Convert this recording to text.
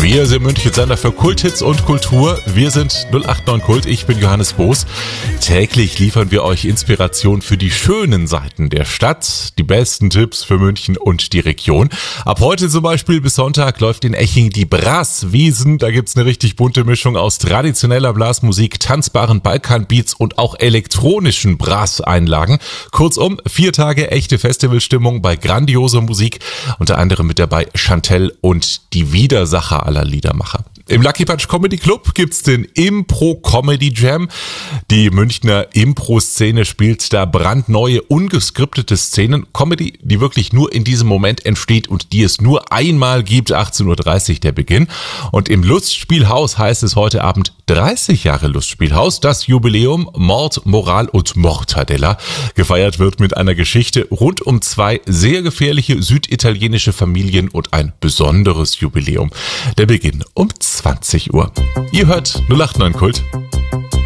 Wir sind Münchens Sender für Kulthits und Kultur. Wir sind 089 Kult. Ich bin Johannes Boos. Täglich liefern wir euch Inspiration für die schönen Seiten der Stadt, die besten Tipps für München und die Region. Ab heute zum Beispiel bis Sonntag läuft in Eching die Brasswiesen. Da gibt's eine richtig bunte Mischung aus traditioneller Blasmusik, tanzbaren Balkanbeats und auch elektronischen Brasseinlagen. Kurzum, 4 Tage echte Festivalstimmung bei grandioser Musik. Unter anderem mit dabei Chantelle und die Widersacher aller Liedermacher. Im Lucky Punch Comedy Club gibt's den Impro Comedy Jam. Die Münchner Impro-Szene spielt da brandneue, ungeskriptete Szenen. Comedy, die wirklich nur in diesem Moment entsteht und die es nur einmal gibt. 18.30 Uhr der Beginn. Und im Lustspielhaus heißt es heute Abend 30 Jahre Lustspielhaus. Das Jubiläum Mord, Moral und Mortadella. Gefeiert wird mit einer Geschichte rund um 2 sehr gefährliche süditalienische Familien und ein besonderes Jubiläum. Der Beginn um 20 Uhr. Ihr hört 089 Kult.